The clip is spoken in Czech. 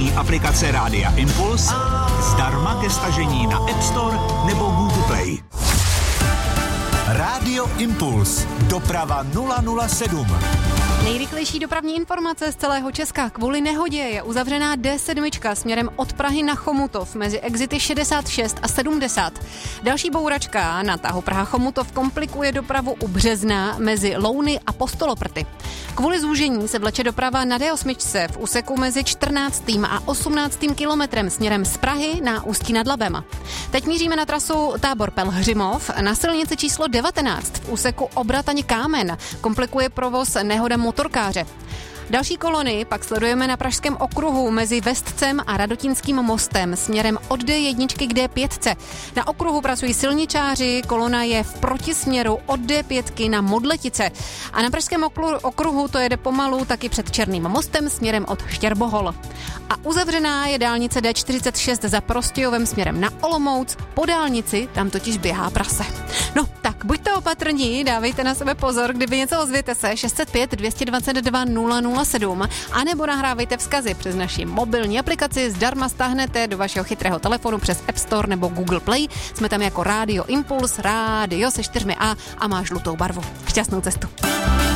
Další aplikace Rádia Impuls zdarma ke stažení na App Store nebo Google Play. Rádio Impuls. Doprava 007. Nejrychlejší dopravní informace z celého Česka. Kvůli nehodě je uzavřená D7 směrem od Prahy na Chomutov mezi exity 66 a 70. Další bouračka na tahu Praha-Chomutov komplikuje dopravu u Března mezi Louny a Postoloprty. Kvůli zúžení se vleče doprava na D8 v úseku mezi 14. a 18. kilometrem směrem z Prahy na Ústí nad Labem. Teď míříme na trasu Tábor-Pelhřimov. Na silnici číslo 19 v úseku Obrataň-Kámen komplikuje provoz nehoda motorkáře. Další kolony pak sledujeme na Pražském okruhu mezi Vestcem a Radotínským mostem směrem od D1 k D5. Na okruhu pracují silničáři, kolona je v protisměru od D5 na Modletice. A na Pražském okruhu to jede pomalu taky před Černým mostem směrem od Štěrbohol. A uzavřená je dálnice D46 za Prostějovem směrem na Olomouc. Po dálnici tam totiž běhá prase. No, tak buďte opatrní, dávejte na sebe pozor, kdyby něco ozvěte se 605 222 007 a nebo nahrávejte vzkazy přes naši mobilní aplikaci, zdarma stáhnete do vašeho chytrého telefonu přes App Store nebo Google Play. Jsme tam jako Rádio Impuls, rádio se 4 A má žlutou barvu. Šťastnou cestu.